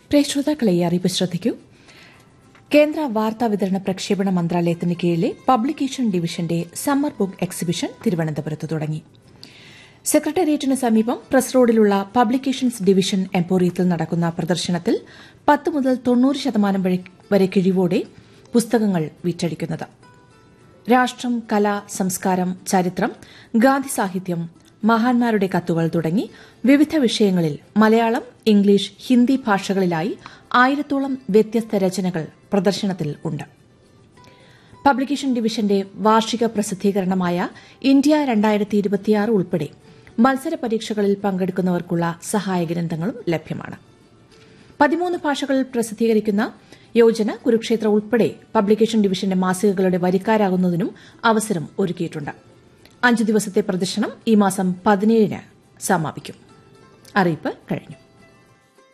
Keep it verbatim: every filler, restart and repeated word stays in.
പ്രിയ ശ്രോതാക്കളെ ഈ അറിയിപ്പ് ശ്രദ്ധിക്കൂ. കേന്ദ്ര വാർത്താ വിതരണ പ്രക്ഷേപണ മന്ത്രാലയത്തിന് കീഴിലെ പബ്ലിക്കേഷൻ ഡിവിഷന്റെ സമ്മർ ബുക്ക് എക്സിബിഷൻ തിരുവനന്തപുരത്ത് തുടങ്ങി. സെക്രട്ടേറിയറ്റിന് സമീപം പ്രസ് റോഡിലുള്ള പബ്ലിക്കേഷൻസ് ഡിവിഷൻ എംപോറിയത്തിൽ നടക്കുന്ന പ്രദർശനത്തിൽ പത്ത് മുതൽ തൊണ്ണൂറ് ശതമാനം വരെ കിഴിവോടെ പുസ്തകങ്ങൾ വിറ്റഴിക്കുന്നത്. രാഷ്ട്രം, കല, സംസ്കാരം, ചരിത്രം, ഗാന്ധി സാഹിത്യം, മഹാന്മാരുടെ കത്തുകൾ തുടങ്ങി വിവിധ വിഷയങ്ങളിൽ മലയാളം, ഇംഗ്ലീഷ്, ഹിന്ദി ഭാഷകളിലായി ആയിരത്തോളം വ്യത്യസ്ത രചനകൾ പ്രദർശനത്തിൽ ഉണ്ട്. പബ്ലിക്കേഷൻ ഡിവിഷന്റെ വാർഷിക പ്രസിദ്ധീകരണമായ ഇന്ത്യ രണ്ടായിരത്തി ഇരുപത്തിയാറ് ഉൾപ്പെടെ മത്സര പരീക്ഷകളിൽ പങ്കെടുക്കുന്നവർക്കുള്ള സഹായ ഗ്രന്ഥങ്ങളും ലഭ്യമാണ്. പതിമൂന്ന് ഭാഷകളിൽ പ്രസിദ്ധീകരിക്കുന്ന യോജന, കുരുക്ഷേത്ര ഉൾപ്പെടെ പബ്ലിക്കേഷൻ ഡിവിഷന്റെ മാസികകളുടെ വരിക്കാരാകുന്നതിനും അവസരം ഒരുക്കിയിട്ടുണ്ട്. അഞ്ചു ദിവസത്തെ പ്രദർശനം ഈ മാസം പതിനേഴിന് സമാപിക്കും. അറിയിപ്പ് കഴിഞ്ഞു.